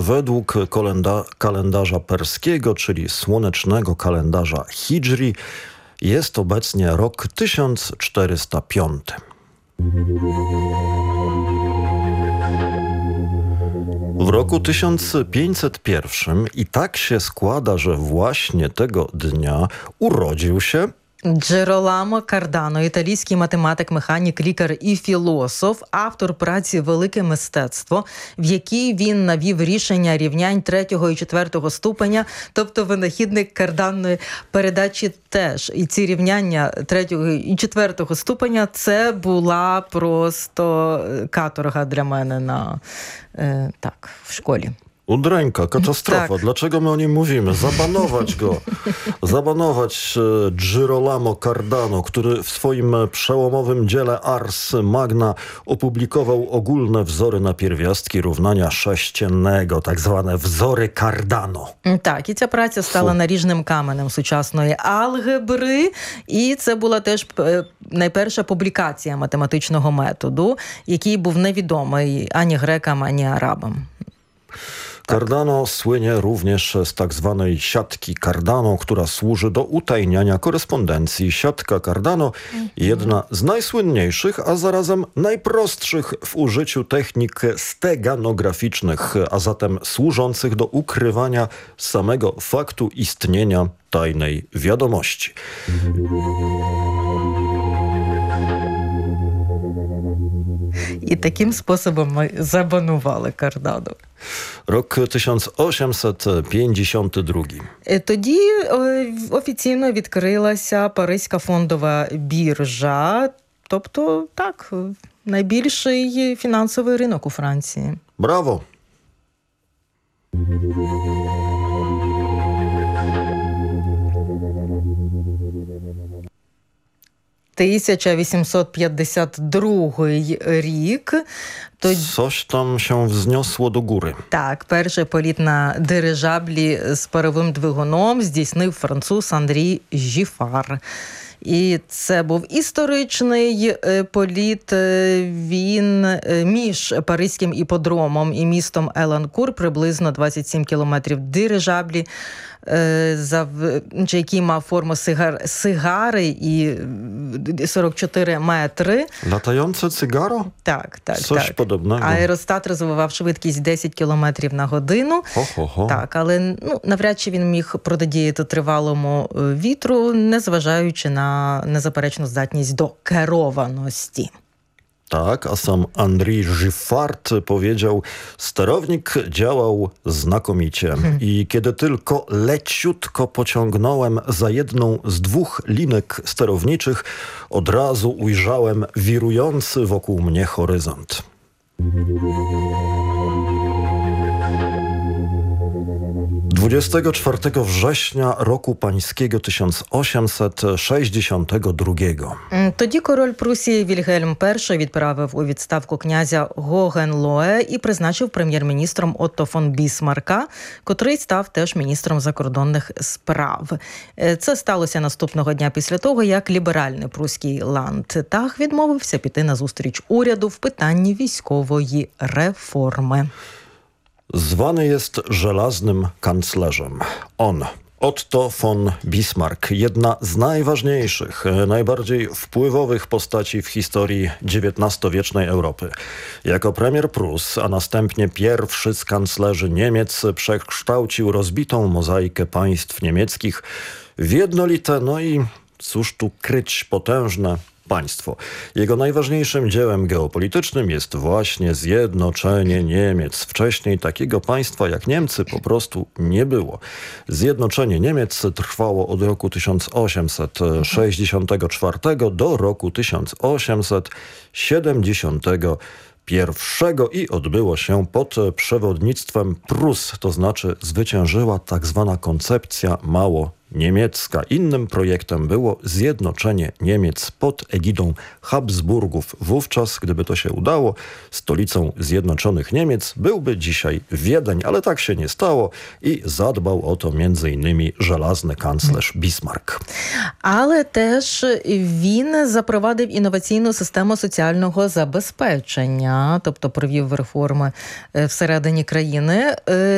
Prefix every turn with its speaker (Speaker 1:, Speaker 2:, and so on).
Speaker 1: według kalendarza perskiego, czyli słonecznego kalendarza Hidżri, jest obecnie rok 1405. W roku 1501 i tak się składa, że właśnie tego dnia urodził się
Speaker 2: Джероламо Кардано, італійський математик, механік, лікар і філософ, автор праці «Велике мистецтво», в якій він навів рішення рівнянь 3-го і 4-го ступеня, тобто винахідник карданної передачі теж. І ці рівняння 3-го і 4-го ступеня – це була просто каторга для мене в школі.
Speaker 1: Udręka, katastrofa.
Speaker 2: Tak.
Speaker 1: Dlaczego my o nim mówimy? Zabanować go. Zabanować Girolamo Cardano, który w swoim przełomowym dziele Ars Magna opublikował ogólne wzory na pierwiastki równania sześciennego, tak zwane wzory Cardano.
Speaker 2: Так, і ця праця стала наріжним каменем сучасної алгебри, і це була теж найперша публікація математичного методу, який був невідомий ані грекам, ані арабам.
Speaker 1: Cardano słynie również z tak zwanej siatki Cardano, która służy do utajniania korespondencji. Siatka Cardano, jedna z najsłynniejszych, a zarazem najprostszych w użyciu technik steganograficznych, a zatem służących do ukrywania samego faktu istnienia tajnej wiadomości.
Speaker 2: І таким способом ми забанували Кардано.
Speaker 1: Рок 1852.
Speaker 2: Тоді офіційно відкрилася Паризька фондова біржа, тобто, так, найбільший фінансовий ринок у Франції.
Speaker 1: Brawo!
Speaker 2: 1852 рік.
Speaker 1: Coś tam się wzniosło do góry.
Speaker 2: Так, перший політ на дирижаблі з паровим двигуном здійснив француз Андрій Жіфар. І це був історичний політ. Він між Паризьким іпподромом і містом Еланкур, приблизно 27 кілометрів дирижаблі, який мав форму сигари і 44 метри.
Speaker 1: Latające cygaro?
Speaker 2: Так.
Speaker 1: Coś podobnego.
Speaker 2: Аеростат розвивав швидкість 10 кілометрів на годину. Так, але навряд чи він міг протидіяти тривалому вітру, незважаючи на незаперечну здатність до керованості.
Speaker 1: Tak, a sam Andrij Giffard powiedział, sterownik działał znakomicie i kiedy tylko leciutko pociągnąłem za jedną z dwóch linek sterowniczych, od razu ujrzałem wirujący wokół mnie horyzont. Dwudziestego 24 września roku pańskiego 1862.
Speaker 2: Тоді король Прусії Вільгельм І відправив у відставку князя Гогенлое і призначив прем'єр-міністром Отто фон Бісмарка, котрий став теж міністром закордонних справ. Це сталося наступного дня після того, як ліберальний пруський ландтаг відмовився піти на зустріч уряду в питанні військової реформи.
Speaker 1: Zwany jest żelaznym kanclerzem. On, Otto von Bismarck, jedna z najważniejszych, najbardziej wpływowych postaci w historii XIX-wiecznej Europy. Jako premier Prus, a następnie pierwszy z kanclerzy Niemiec, przekształcił rozbitą mozaikę państw niemieckich w jednolite, no i cóż tu kryć, potężne państwo. Jego najważniejszym dziełem geopolitycznym jest właśnie zjednoczenie Niemiec. Wcześniej takiego państwa jak Niemcy po prostu nie było. Zjednoczenie Niemiec trwało od roku 1864 do roku 1871 i odbyło się pod przewodnictwem Prus, to znaczy zwyciężyła tak zwana koncepcja małoniemiecka. Innym projektem było zjednoczenie Niemiec pod egidą Habsburgów. Wówczas, gdyby to się udało, stolicą zjednoczonych Niemiec byłby dzisiaj Wiedeń, ale tak się nie stało i zadbał o to m.in. żelazny kanclerz Bismarck.
Speaker 2: Але теж він запровадив інноваційну систему соціального забезпечення, тобто провів реформи всередині країни.